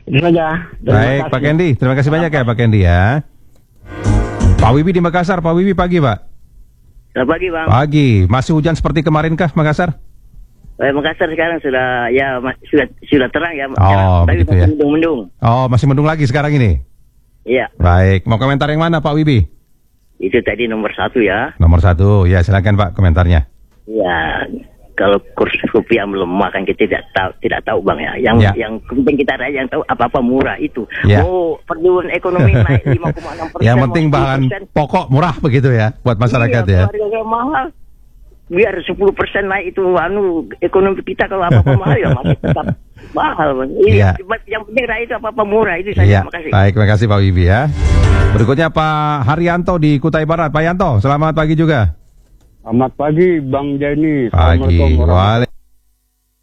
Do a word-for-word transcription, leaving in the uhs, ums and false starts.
Itu saja. Terima Baik, kasih. Pak Kendi. Terima kasih banyak ya, Pak Kendi ya. Pak Wibi di Makassar. Pak Wibi pagi, Pak. Selamat pagi, Bang. Pagi. Masih hujan seperti kemarin kah, Makassar? Eh, Makassar sekarang sudah ya ma- sudah sudah terang ya. Oh, sekarang, tapi begitu masih ya. mendung-mendung. Oh, masih mendung lagi sekarang ini? Iya. Baik. Mau komentar yang mana, Pak Wibi? Itu tadi nomor satu ya. Nomor satu. Ya, silakan Pak komentarnya. Ya, kalau kurs rupiah melemah kan kita tidak tahu tidak tahu Bang ya. Yang Ya. yang penting kita ada yang tahu apa-apa murah itu. Ya. Oh, pertumbuhan ekonomi naik lima koma enam persen. Yang penting bahan pokok murah begitu ya buat masyarakat iya, ya. Harga mahal. Biar sepuluh persen naik itu anu ekonomi kita, kalau apa-apa mahal ya masih tetap mahal. Bang. Iya. Yang, yang penting rakyat itu apa-apa murah itu saja. Iya. Terima kasih. Baik, terima kasih Pak Wibi ya. Berikutnya Pak Haryanto di Kutai Barat. Pak Yanto, selamat pagi juga. Selamat pagi, Bang Jani. Pagi. Assalamualaikum warahmatullahi Waalaikumsalam.